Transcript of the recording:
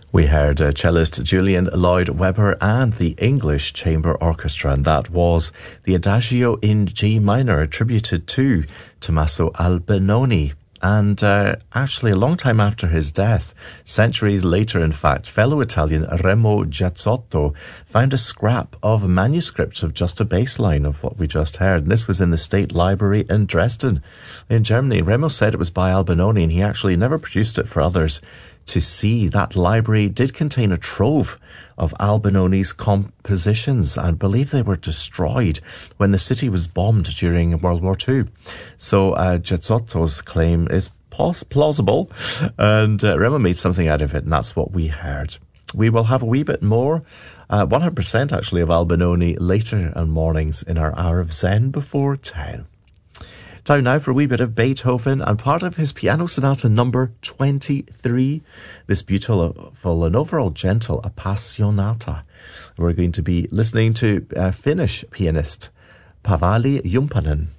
We heard cellist Julian Lloyd Webber and the English Chamber Orchestra, and that was the Adagio in G minor attributed to Tommaso Albinoni. And actually, a long time after his death, centuries later, in fact, fellow Italian Remo Giazzotto found a scrap of manuscript of just a bass line of what we just heard. And this was in the State Library in Dresden, in Germany. Remo said it was by Albinoni, and he actually never produced it for others to see. That library did contain a trove of Albinoni's compositions. I believe they were destroyed when the city was bombed during World War II. So Giazzotto's claim is plausible, and Remo made something out of it, and that's what we heard. We will have a wee bit more, 100% actually, of Albinoni later on mornings in our Hour of Zen before 10. Time now for a wee bit of Beethoven and part of his Piano Sonata number 23, this beautiful and overall gentle Appassionata. We're going to be listening to Finnish pianist Paavali Jumpanen.